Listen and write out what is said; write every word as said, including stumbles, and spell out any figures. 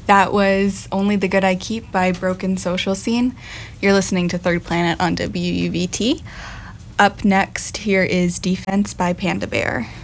That was Only the Good I Keep by Broken Social Scene. You're listening to Third Planet on W U V T. Up next, here is Defense by Panda Bear.